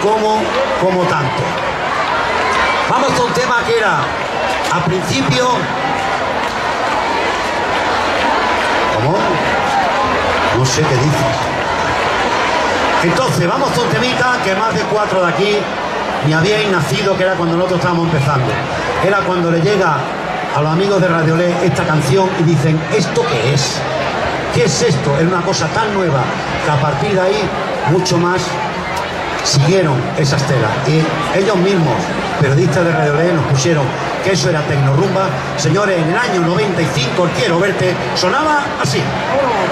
como tanto. Vamos a un tema que era, a principio... ¿Cómo? No sé qué dices. Entonces, vamos a un temita que más de 4 de aquí ni habíais nacido, que era cuando nosotros estábamos empezando. Era cuando le llega a los amigos de Radiolé esta canción y dicen, ¿esto qué es? ¿Qué es esto? Era una cosa tan nueva que a partir de ahí mucho más siguieron esas telas. Y ellos mismos, periodistas de Radiolé, nos pusieron que eso era tecnorumba. Señores, en el año 95, el Quiero Verte sonaba así.